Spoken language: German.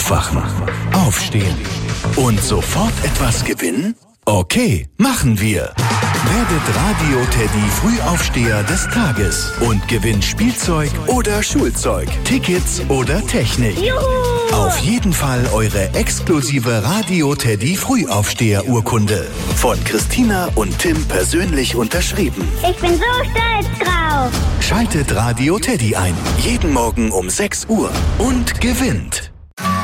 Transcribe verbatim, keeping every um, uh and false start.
Aufwachen, aufstehen und sofort etwas gewinnen? Okay, machen wir. Werdet Radio-Teddy Frühaufsteher des Tages und gewinnt Spielzeug oder Schulzeug, Tickets oder Technik. Juhu! Auf jeden Fall eure exklusive Radio-Teddy Frühaufsteher-Urkunde. Von Christina und Tim persönlich unterschrieben. Ich bin so stolz drauf. Schaltet Radio Teddy ein. Jeden Morgen um sechs Uhr und gewinnt.